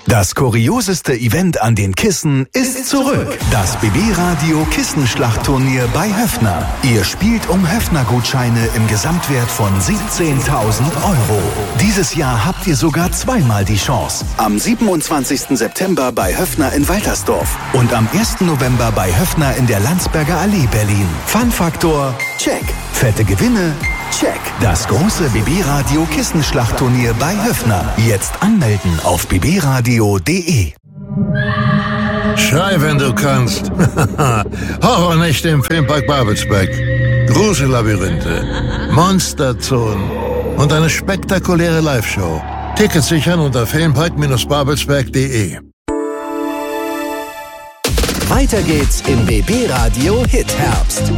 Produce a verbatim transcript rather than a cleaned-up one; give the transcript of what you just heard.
Das kurioseste Event an den Kissen ist zurück. Das B B-Radio Kissenschlachtturnier bei Höffner. Ihr spielt um Höffner-Gutscheine im Gesamtwert von siebzehntausend Euro. Dieses Jahr habt ihr sogar zweimal die Chance. Am siebenundzwanzigsten September bei Höffner in Waltersdorf und am ersten November bei Höffner in der Landsberger Allee, Berlin. Fun-Faktor, check. Fette Gewinne, check. Das große B B-Radio Kissenschlachtturnier bei Höffner. Jetzt anmelden auf b b radio punkt d e. Schrei, wenn du kannst. Horrornächte im Filmpark Babelsberg. Grusellabyrinthe, Monsterzonen und eine spektakuläre Live-Show. Tickets sichern unter filmpark babelsberg punkt d e. Weiter geht's im B B-Radio Hit Herbst.